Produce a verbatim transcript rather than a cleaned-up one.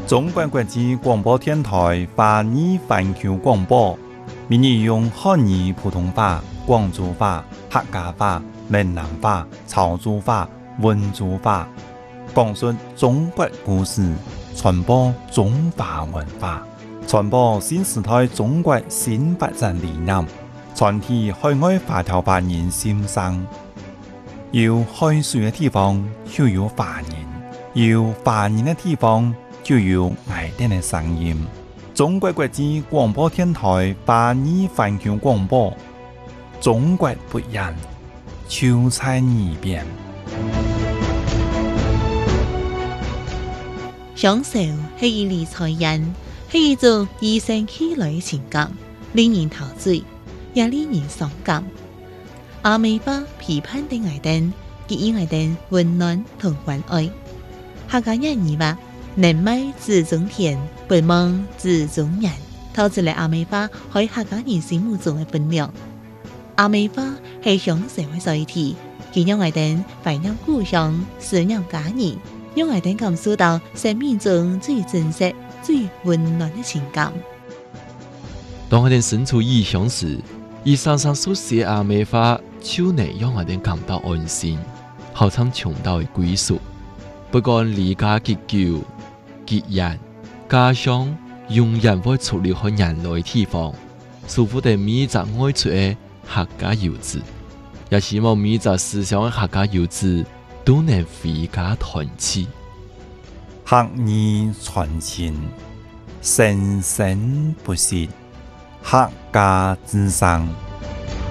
中国国际广播电台华语环球广播，闽语用汉语、普通话、广州话、客家话、闽南话、潮州话、温州话，讲述中国故事，传播中华文化，传播新时代中国新发展理念，传递海外华侨华人心声。有海水的地方就有华人，有华人的地方就有爱哋的声音。中国国际广播电台华语环球广播，中国不一样，就在耳边。 享受係以理財人，係一種與生俱來嘅情感，令人陶醉，也令人傷感。阿美巴批判的愛燈，給予愛燈溫暖同關愛。客家人語話：能賣自種田，不忘自種人，透出嚟阿美巴喺客家人心目中嘅分量。阿美巴係享受嘅載體，佢讓愛燈懷念故鄉，思念家人。讓愛燈感受到生命中最真實、最溫暖的情感。 當愛燈身處異鄉時，伊常常所寫阿美話，就能讓愛燈感到安心，好像尋到嘅歸屬。不管離家幾久、幾遠，家鄉永遠會出留喺人類地方，祝福的每一個愛出嘅客家遊子，也希望每一個思想嘅客家遊子都能回家團聚， 客語傳情，生生不息，客家之聲。